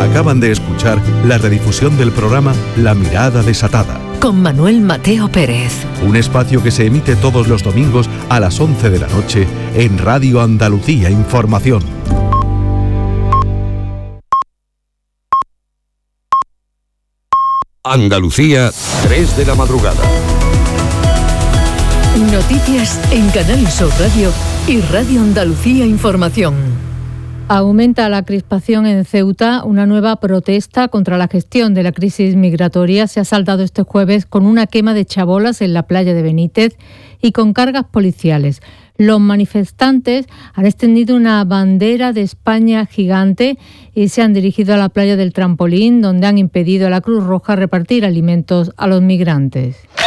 Acaban de escuchar la redifusión del programa La Mirada Desatada, con Manuel Mateo Pérez. Un espacio que se emite todos los domingos a las 11 de la noche en Radio Andalucía Información. Andalucía, 3 de la madrugada. Noticias en Canal Sur Radio y Radio Andalucía Información. Aumenta la crispación en Ceuta. Una nueva protesta contra la gestión de la crisis migratoria se ha saldado este jueves con una quema de chabolas en la playa de Benítez y con cargas policiales. Los manifestantes han extendido una bandera de España gigante y se han dirigido a la playa del Trampolín, donde han impedido a la Cruz Roja repartir alimentos a los migrantes.